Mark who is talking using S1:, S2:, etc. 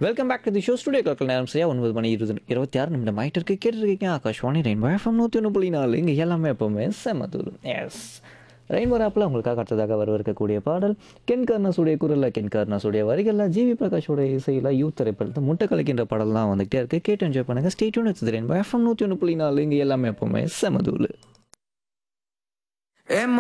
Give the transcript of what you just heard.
S1: Welcome back to the show. Studio கிளர்க்கில் நேரம் சரியா 9 மணி 26 நிமிடம் ஆகிட்டு இருக்கு. கேட்டுருக்கீங்க ஆகாஷ்வாணி ரெயின்போ எஃப்எம் 101.4. இங்கே எல்லாமே எப்போவுமே செமதூர். எஸ், ரெயின்போ ஆப்பில் உங்களுக்காக அடுத்ததாக வரவிருக்கக்கூடிய பாடல் கென் கர்னஸுடைய குரலில், கென் கர்னஸுடைய வரிகளில், ஜிவி பிரகாஷோடைய இசையில் யூத் திரைப்படத்தில் முட்டை கலக்கின்ற பாடல் தான் வந்துகிட்டே இருக்குது. கேட்டு என்ஜாய் பண்ணுங்கள். Stay tune with rainbow FM 101.4. இங்கே எல்லாமே எப்போவுமே செமதூர்.